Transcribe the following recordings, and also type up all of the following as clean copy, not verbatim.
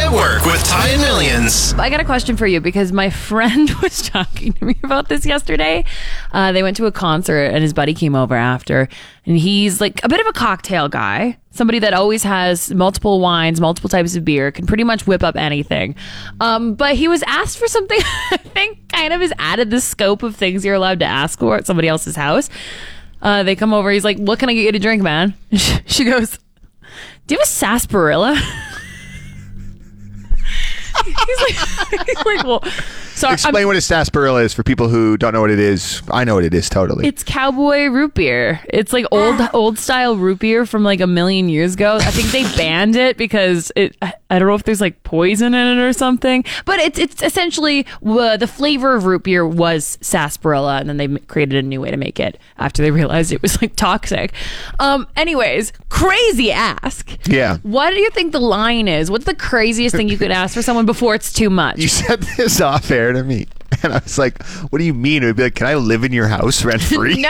at Work with Ty and Millions. I got a question for you because my friend was talking to me about this yesterday. They went to a concert and his buddy came over after, and he's like a bit of a cocktail guy. Somebody that always has multiple wines, multiple types of beer, can pretty much whip up anything. But he was asked for something I think kind of has added the scope of things you're allowed to ask for at somebody else's house. They come over. He's like, "What can I get you to drink, man?" She goes, "Do you have a sarsaparilla?" he's like, "Well, sorry." Explain what a sarsaparilla is for people who don't know what it is. I know what it is totally. It's cowboy root beer. It's like old style root beer from like a million years ago. I think they banned it because I don't know if there's like poison in it or something. But it's essentially the flavor of root beer was sarsaparilla, and then they created a new way to make it after they realized it was like toxic. Anyways, crazy ask. Yeah. What do you think the line is? What's the craziest thing you could ask for someone before it's too much? You said this off air to me, and I was like, "What do you mean?" It would be like, "Can I live in your house rent free?"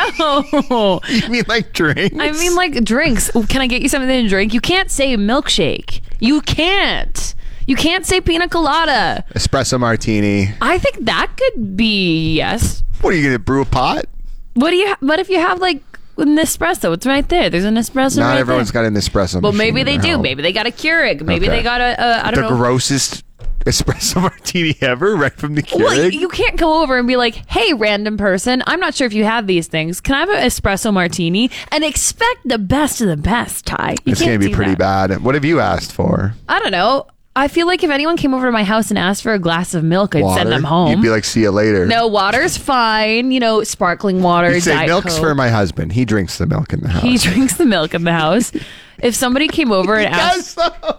No. You mean like drinks? I mean like drinks. Can I get you something to drink? You can't say milkshake. You can't. You can't say pina colada. Espresso martini. I think that could be yes. What are you gonna brew a pot? What if you have like an espresso? It's right there. There's an espresso. Not right everyone's there. got an espresso. Well, machine maybe in they their do. home. Maybe they got a Keurig. Maybe Okay. they got a I don't know. The grossest espresso martini ever, right from the Keurig. Well, you can't come over and be like, "Hey, random person, I'm not sure if you have these things. Can I have an espresso martini?" And expect the best of the best, Ty. It's going to be pretty bad. What have you asked for? I don't know. I feel like if anyone came over to my house and asked for a glass of milk, I'd send them home. You'd be like, "See you later." No, water's fine. You know, sparkling water. You'd say, Diet "Milk's Coke. for my husband. He drinks the milk in the house." He drinks the milk in the house. If somebody came over and asked,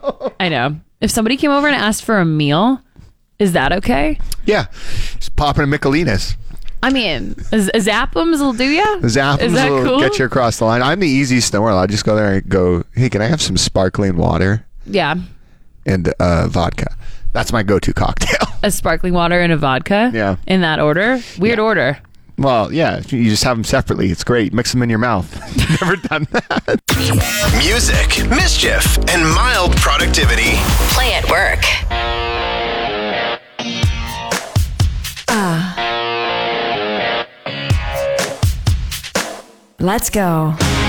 I know. If somebody came over and asked for a meal, is that okay? Yeah, just popping a Michelinas. I mean, Zappums will do ya? Zappums Is that will cool? get you across the line. I'm the easiest in the world. I just go there and go, "Hey, can I have some sparkling water Yeah. and vodka?" That's my go-to cocktail. A sparkling water and a vodka? Yeah. In that order? Weird order. Well, yeah, you just have them separately. It's great. Mix them in your mouth. Never done that. Music, mischief, and mild productivity. Play at Work. Let's go.